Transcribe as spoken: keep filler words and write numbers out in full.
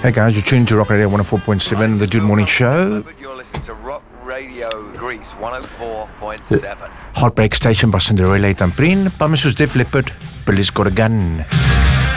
Hey guys, you're tuned to Rock Radio one oh four point seven, the Dude Morning Show. You're listening to Rock Radio Greece one oh four point seven. Heartbreak Station by Cinderella and Prin, by Missus Def Leppard, Police Got a Gun.